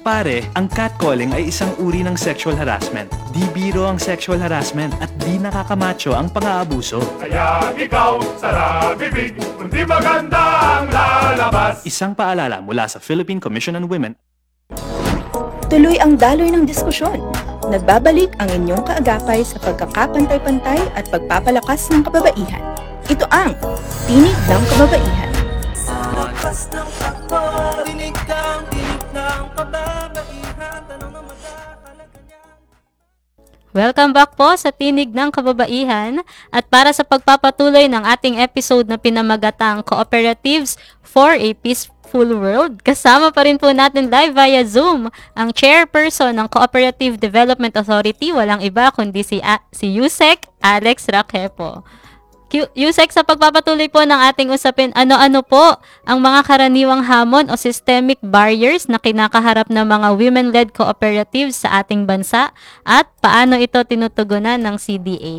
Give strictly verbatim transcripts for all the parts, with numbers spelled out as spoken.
Pare, ang catcalling ay isang uri ng sexual harassment. Di biro ang sexual harassment at di nakakamacho ang pang-aabuso. Kaya ikaw, sara bibig, kundi maganda ang lalabas. Isang paalala mula sa Philippine Commission on Women. Tuloy ang daloy ng diskusyon. Nagbabalik ang inyong kaagapay sa pagkakapantay-pantay at pagpapalakas ng kababaihan. Ito ang Tinig ng Kababaihan. Lakas ng takbo, dinig kang tinig ng kababaihan, tanong ng magkakalaga niyan. Welcome back po sa Tinig ng Kababaihan at para sa pagpapatuloy ng ating episode na pinamagatang Cooperatives for a Peaceful World, kasama pa rin po natin live via Zoom ang chairperson ng Cooperative Development Authority, walang iba kundi si, A- si Yusek Alex Raquepo. Q- Yusek, sa pagpapatuloy po ng ating usapin, ano-ano po ang mga karaniwang hamon o systemic barriers na kinakaharap ng mga women-led cooperatives sa ating bansa at paano ito tinutugunan ng C D A?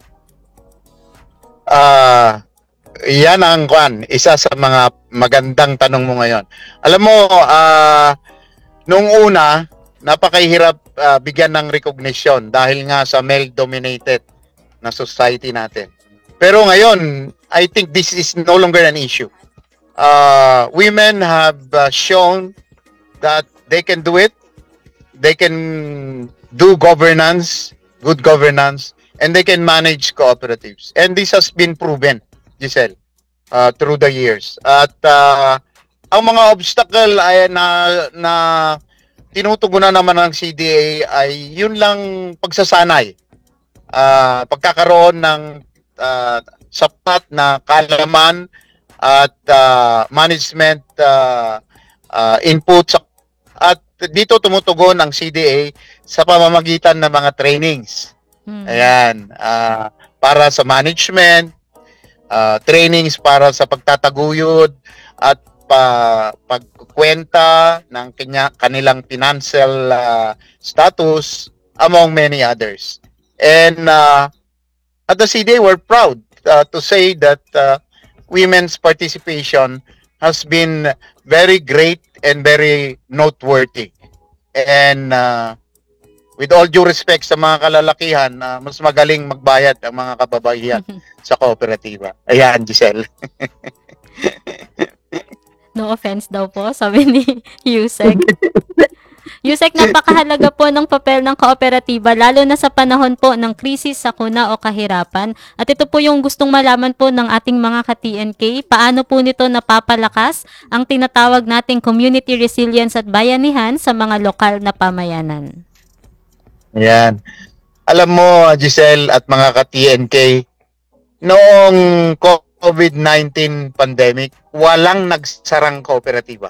Ah, yan ang kwan, isa sa mga magandang tanong mo ngayon. Alam mo, ah nung una, napakahirap ah, bigyan ng recognition dahil nga sa male-dominated na society natin. Pero ngayon, I think this is no longer an issue. Uh, women have uh, shown that they can do it. They can do governance, good governance, and they can manage cooperatives. And this has been proven, Giselle, uh, through the years. At uh, ang mga obstacle ay na, na tinutugunan naman ng C D A ay yun lang pagsasanay. Uh, pagkakaroon ng uh, sapat na kaalaman at uh, management uh, uh, input sa, at dito tumutugon ang C D A sa pamamagitan ng mga trainings. Hmm. Ayan, uh, para sa management, uh, trainings para sa pagtataguyod at pa, pagkukwenta ng kanya, kanilang financial uh, status among many others. And uh, at the C D A, we're proud uh, to say that uh, women's participation has been very great and very noteworthy. And uh, with all due respect sa mga kalalakihan, uh, mas magaling magbayad ang mga kababaihan sa kooperatiba. Ayan, Giselle. No offense daw po, sabi ni Yusek. Yusek, napakahalaga po ng papel ng kooperatiba lalo na sa panahon po ng krisis, sakuna o kahirapan. At ito po yung gustong malaman po ng ating mga ka-T N K. Paano po nito napapalakas ang tinatawag nating community resilience at bayanihan sa mga lokal na pamayanan? Ayan. Alam mo, Giselle at mga ka-T N K, noong COVID nineteen pandemic, walang nagsarang kooperatiba.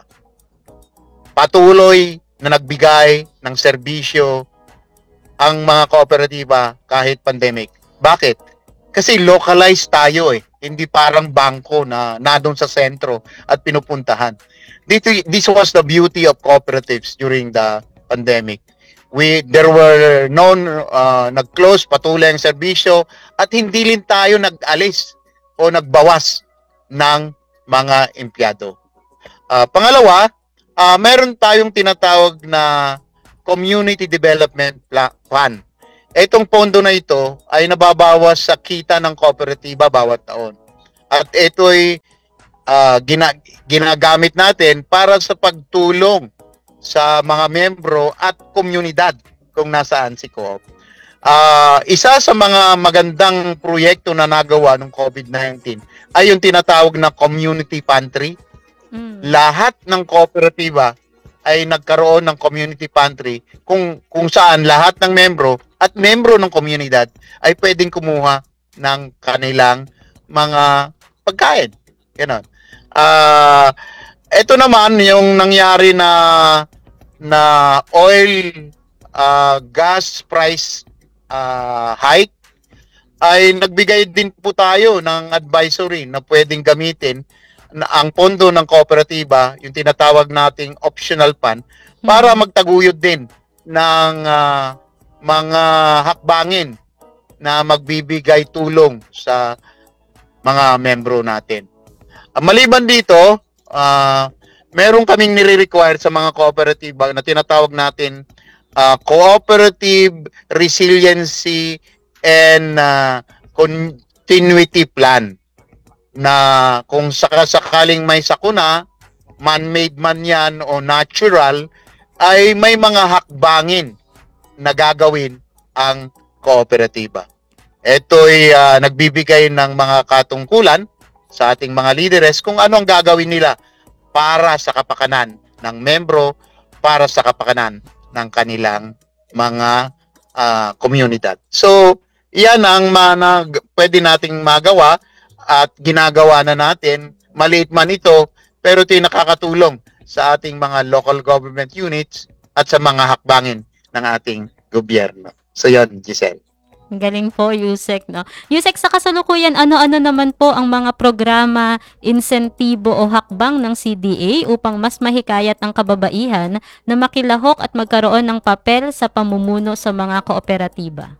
Patuloy na nagbigay ng serbisyo ang mga kooperatiba kahit pandemic. Bakit? Kasi localized tayo eh. Hindi parang bangko na nadon sa sentro at pinupuntahan. Dito, this was the beauty of cooperatives during the pandemic. We, there were known, uh, nag-close, patuloy ang serbisyo at hindi rin tayo nag-alis o nagbawas ng mga empleyado. Uh, pangalawa, Uh, meron tayong tinatawag na Community Development Plan. Itong pondo na ito ay nababawas sa kita ng kooperatiba bawat taon. At ito'y uh, gina- ginagamit natin para sa pagtulong sa mga membro at komunidad kung nasaan si Co-op. Uh, isa sa mga magandang proyekto na nagawa ng COVID nineteen ay yung tinatawag na Community Pantry. Mm. Lahat ng kooperatiba ay nagkaroon ng community pantry kung kung saan lahat ng membro at membro ng komunidad ay pwedeng kumuha ng kanilang mga pagkain. Ganon. Ah, uh, ito naman yung nangyari na na oil uh, gas price uh, hike ay nagbigay din po tayo ng advisory na pwedeng gamitin na ang pondo ng kooperatiba, yung tinatawag nating optional fund, para magtaguyod din ng uh, mga hakbangin na magbibigay tulong sa mga membro natin. Uh, maliban dito, uh, meron kaming nire-require sa mga kooperatiba na tinatawag natin uh, Cooperative Resiliency and uh, Continuity Plan, na kung sakasakaling may sakuna, man-made man yan o natural, ay may mga hakbangin na gagawin ang kooperatiba. Ito'y uh, nagbibigay ng mga katungkulan sa ating mga lideres kung ano ang gagawin nila para sa kapakanan ng membro, para sa kapakanan ng kanilang mga uh, komunidad. So, yan ang manag, pwede nating magawa at ginagawa na natin. Maliit man ito, pero ito'y nakakatulong sa ating mga local government units at sa mga hakbangin ng ating gobyerno. So, yan, Giselle. Ang galing po, Yusek, no? Yusek, sa kasalukuyan, ano-ano naman po ang mga programa, insentibo o hakbang ng C D A upang mas mahikayat ang kababaihan na makilahok at magkaroon ng papel sa pamumuno sa mga kooperatiba?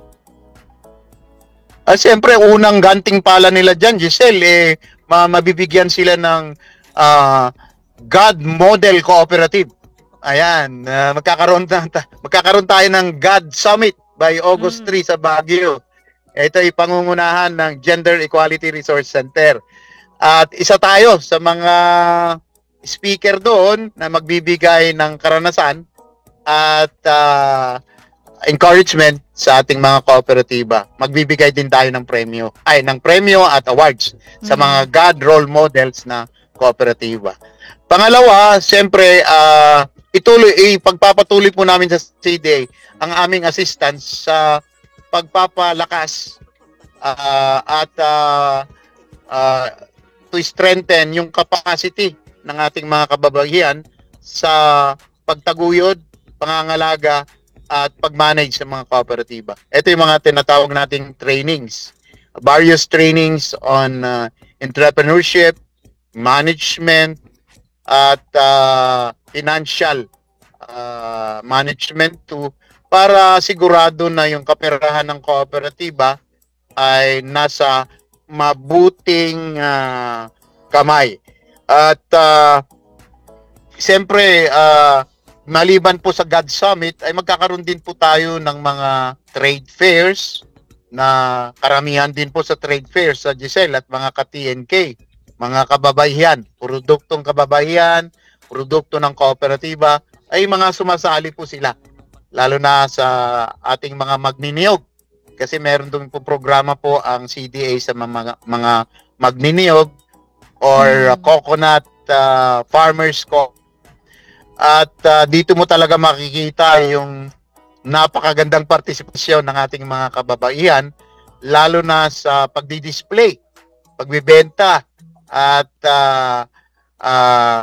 Ah, siyempre, unang ganting pala nila dyan, Giselle, eh, ma- mabibigyan sila ng ah, God Model Cooperative. Ayan, ah, magkakaroon, na, magkakaroon tayo ng God Summit by August Mm. three sa Baguio. Ito ay pangungunahan ng Gender Equality Resource Center. At isa tayo sa mga speaker doon na magbibigay ng karanasan at ah, encouragement sa ating mga kooperatiba. Magbibigay din tayo ng premyo, ay ng premyo at awards sa Mm. mga God role models na kooperatiba. Pangalawa, siyempre, ah, ituloy, ipagpapatuloy po namin sa C D A ang aming assistance sa pagpapalakas ah, at ah, ah, to strengthen yung capacity ng ating mga kababaihan sa pagtaguyod, pangangalaga, at pag-manage sa mga kooperatiba. Ito yung mga tinatawag nating trainings. Various trainings on uh, entrepreneurship, management, at uh, financial uh, management to para sigurado na yung kaperahan ng kooperatiba ay nasa mabuting uh, kamay. At uh, siyempre, uh, maliban po sa God Summit, ay magkakaroon din po tayo ng mga trade fairs na karamihan din po sa trade fairs sa Giselle at mga ka-T N K, mga kababaihan, produktong kababaihan, produkto ng kooperatiba, ay mga sumasali po sila. Lalo na sa ating mga magniniyog. Kasi meron doon po programa po ang C D A sa mga, mga magniniyog or uh, coconut uh, farmers co. At uh, dito mo talaga makikita yung napakagandang partisipasyon ng ating mga kababaihan, lalo na sa pagdi-display, pagbibenta, at uh, uh,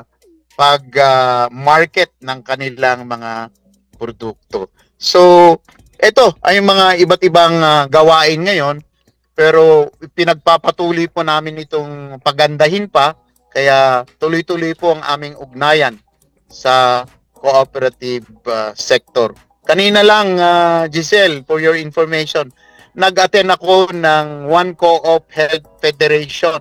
pag-market uh, ng kanilang mga produkto. So, ito ay mga iba't ibang uh, gawain ngayon, pero pinagpapatuloy po namin itong pagandahin pa, kaya tuloy-tuloy po ang aming ugnayan sa cooperative uh, sector. Kanina lang, uh, Giselle, for your information, nag-attend ako ng One Co-op Health Federation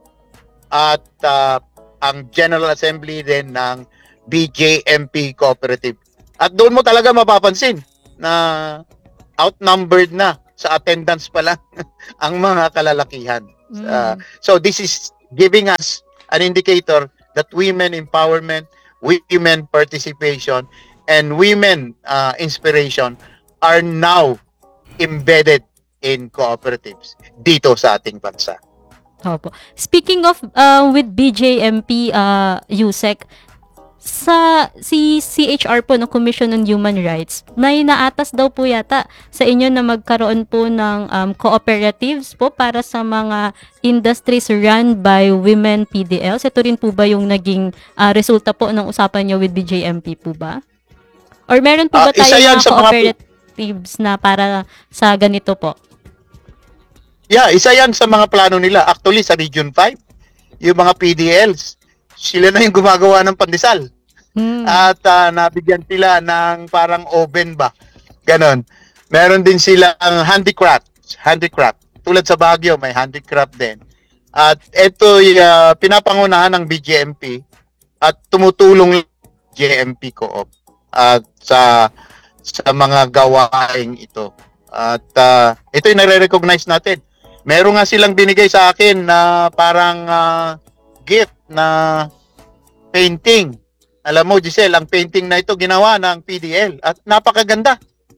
at uh, ang General Assembly din ng B J M P Cooperative. At doon mo talaga mapapansin na outnumbered na sa attendance pa lang ang mga kalalakihan. Mm. Uh, so this is giving us an indicator that women empowerment, women participation, and women uh, inspiration are now embedded in cooperatives dito sa ating bansa. Opo. Speaking of uh, with B J M P, uh, Yusek, sa si C H R po, no, Commission on Human Rights, may naatas daw po yata sa inyo na magkaroon po ng um, cooperatives po para sa mga industries run by women P D Ls. Ito rin po ba yung naging uh, resulta po ng usapan nyo with B J M P po ba? Or meron po ba Ah, tayo isa yan mga sa mga- cooperatives na para sa ganito po? Yeah, isa yan sa mga plano nila. Actually, sa Region five, yung mga P D Ls, sila na yung gumagawa ng pandesal. Hmm. At ah, nabigyan sila ng parang oven ba. Ganon. Meron din silang handicraft. Handicraft. Tulad sa Baguio, may handicraft din. At ito uh, pinapangunahan ng B J M P at tumutulong J M P Co-op at sa sa mga gawaing ito. At uh, ito'y nare-recognize natin. Meron nga silang binigay sa akin na parang uh, gift na painting. Alam mo, Giselle, ang painting na ito ginawa ng P D L at napakaganda.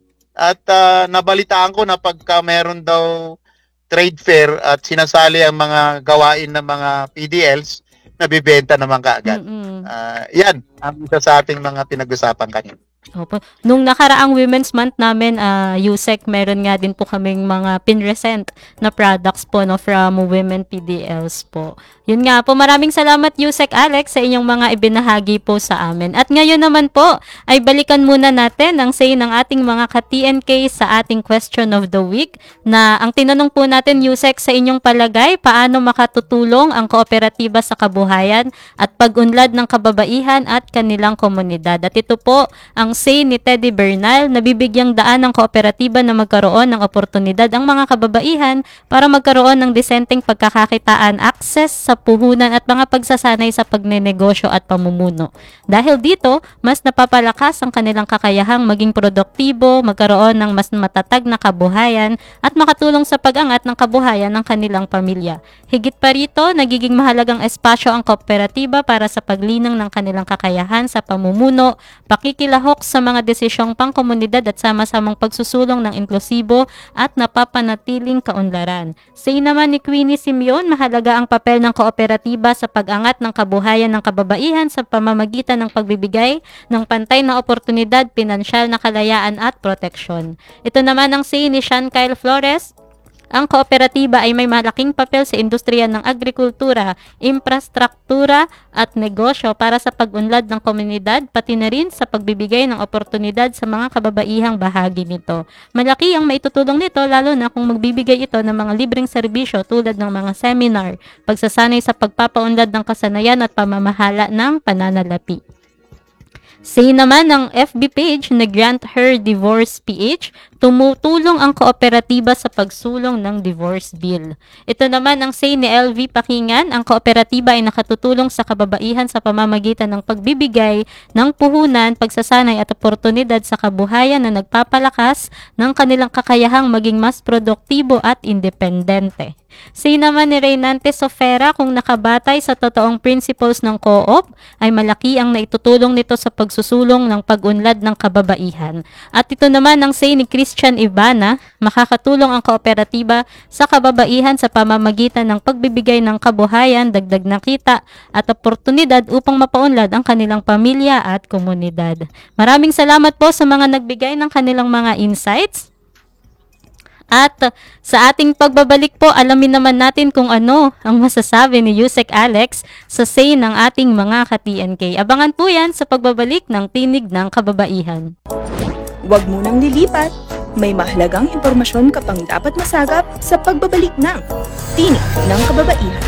At uh, nabalitaan ko na pagka meron daw trade fair at sinasali ang mga gawain ng mga P D Ls, nabibenta naman kaagad. Mm-mm. Uh, yan, ang isa sa ating mga pinag-usapan kanina. Opo. Nung nakaraang Women's Month namin, uh, U S E C, meron nga din po kaming mga pinresent na products po no, from women P D Ls po. Yun nga po, maraming salamat U S E C Alex sa inyong mga ibinahagi po sa amin. At ngayon naman po, ay balikan muna natin ang say ng ating mga ka-T N K sa ating question of the week na ang tinanong po natin U S E C sa inyong palagay, paano makatutulong ang kooperatiba sa kabuhayan at pag-unlad ng kababaihan at kanilang komunidad. At ito po ang say ni Teddy Bernal na bibigyang daan ng kooperatiba na magkaroon ng oportunidad ang mga kababaihan para magkaroon ng disenteng pagkakakitaan, access sa puhunan at mga pagsasanay sa pagnenegosyo at pamumuno. Dahil dito, mas napapalakas ang kanilang kakayahang maging produktibo, magkaroon ng mas matatag na kabuhayan at makatulong sa pag-angat ng kabuhayan ng kanilang pamilya. Higit pa rito, nagiging mahalagang espasyo ang kooperatiba para sa paglinang ng kanilang kakayahan sa pamumuno, pakikilahok sa mga desisyong pangkomunidad at sama-samang pagsusulong ng inklusibo at napapanatiling kaunlaran. Say naman ni Queenie Simeon, mahalaga ang papel ng kooperatiba sa pag-angat ng kabuhayan ng kababaihan sa pamamagitan ng pagbibigay ng pantay na oportunidad, pinansyal na kalayaan at proteksyon. Ito naman ang say ni Sean Kyle Flores. Ang kooperatiba ay may malaking papel sa industriya ng agrikultura, infrastruktura at negosyo para sa pag-unlad ng komunidad, pati na rin sa pagbibigay ng oportunidad sa mga kababaihang bahagi nito. Malaki ang maitutulong nito lalo na kung magbibigay ito ng mga libreng serbisyo tulad ng mga seminar, pagsasanay sa pagpapaunlad ng kasanayan at pamamahala ng pananalapi. Say naman ng F B page na Grant Her Divorce P H, tumutulong ang kooperatiba sa pagsulong ng divorce bill. Ito naman ang say ni L V Pakingan, ang kooperatiba ay nakatutulong sa kababaihan sa pamamagitan ng pagbibigay ng puhunan, pagsasanay at oportunidad sa kabuhayan na nagpapalakas ng kanilang kakayahang maging mas produktibo at independente. Say naman ni Reynante Sofera, kung nakabatay sa totoong principles ng co-op, ay malaki ang naitutulong nito sa pagsusulong ng pag-unlad ng kababaihan. At ito naman ang say ni Christian Ivana, makakatulong ang kooperatiba sa kababaihan sa pamamagitan ng pagbibigay ng kabuhayan, dagdag na kita at oportunidad upang mapaunlad ang kanilang pamilya at komunidad. Maraming salamat po sa mga nagbigay ng kanilang mga insights. At sa ating pagbabalik po, alamin naman natin kung ano ang masasabi ni U S E C Alex sa say ng ating mga ka-T N K. Abangan po yan sa pagbabalik ng Tinig ng Kababaihan. Huwag munang lilipat. May mahalagang impormasyon ka pang dapat masagap sa pagbabalik ng Tinig ng Kababaihan.